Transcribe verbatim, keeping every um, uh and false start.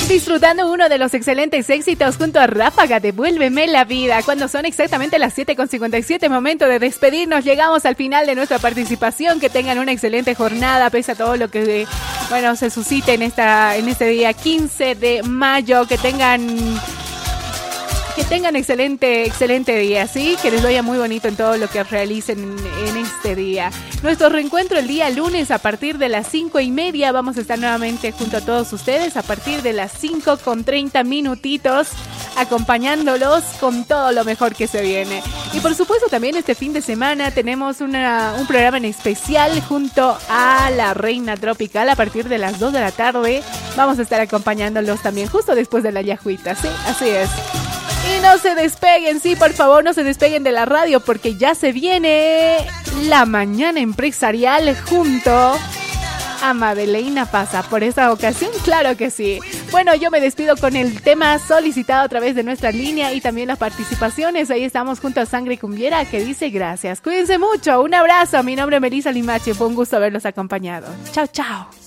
Disfrutando uno de los excelentes éxitos junto a Ráfaga, Devuélveme la vida. Cuando son exactamente las siete con cincuenta y siete, momento de despedirnos. Llegamos al final de nuestra participación. Que tengan una excelente jornada, pese a todo lo que, bueno, se suscite en, esta, en este día quince de mayo. Que tengan... Que tengan excelente, excelente día, ¿sí? Que les vaya muy bonito en todo lo que realicen en, en este día. Nuestro reencuentro el día lunes a partir de las cinco y media. Vamos a estar nuevamente junto a todos ustedes a partir de las cinco con treinta minutitos, acompañándolos con todo lo mejor que se viene. Y por supuesto también este fin de semana tenemos una, un programa en especial junto a la Reina Tropical a partir de las dos de la tarde. Vamos a estar acompañándolos también justo después de la yajuita, ¿sí? Así es. Y no se despeguen, sí, por favor, no se despeguen de la radio porque ya se viene la mañana empresarial junto a Madeleina Pasa. Por esta ocasión, claro que sí. Bueno, yo me despido con el tema solicitado a través de nuestra línea y también las participaciones. Ahí estamos junto a Sangre Cumbiera que dice gracias. Cuídense mucho, un abrazo. Mi nombre es Melissa Limache, fue un gusto haberlos acompañado. Chao, chao.